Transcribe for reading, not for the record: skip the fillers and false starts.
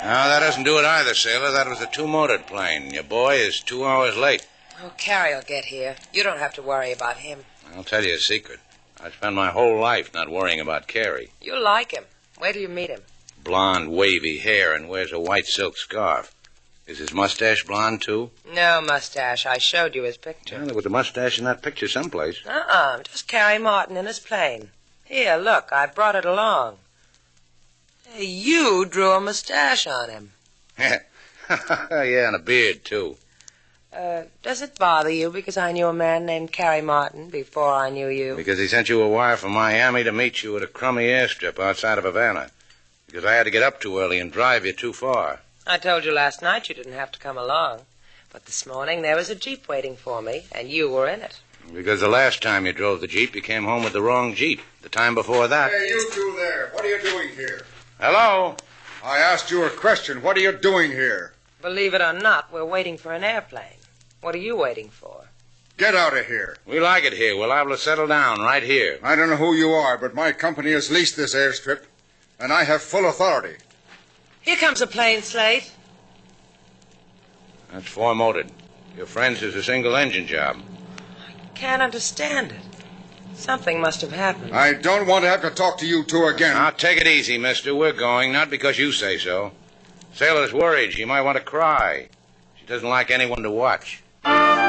that doesn't do it either, sailor. That was a two-motored plane. Your boy is 2 hours late. Oh, Carrie will get here. You don't have to worry about him. I'll tell you a secret. I spent my whole life not worrying about Carrie. You'll like him. Wait till you meet him. Blonde, wavy hair and wears a white silk scarf. Is his mustache blonde, too? No mustache. I showed you his picture. Well, there was a mustache in that picture someplace. Just Carrie Martin in his plane. Here, look, I brought it along. Hey, you drew a mustache on him. Yeah, and a beard, too. Does it bother you because I knew a man named Carrie Martin before I knew you? Because he sent you a wire from Miami to meet you at a crummy airstrip outside of Havana. Because I had to get up too early and drive you too far. I told you last night you didn't have to come along. But this morning there was a Jeep waiting for me, and you were in it. Because the last time you drove the Jeep, you came home with the wrong Jeep. The time before that... Hey, you two there. What are you doing here? Hello? I asked you a question. What are you doing here? Believe it or not, we're waiting for an airplane. What are you waiting for? Get out of here. We like it here. We're liable to settle down right here. I don't know who you are, but my company has leased this airstrip, and I have full authority. Here comes a plane, Slate. That's four-motored. Your friend's is a single-engine job. I can't understand it. Something must have happened. I don't want to have to talk to you two again. Now, take it easy, mister. We're going, not because you say so. Sailor's worried. She might want to cry. She doesn't like anyone to watch.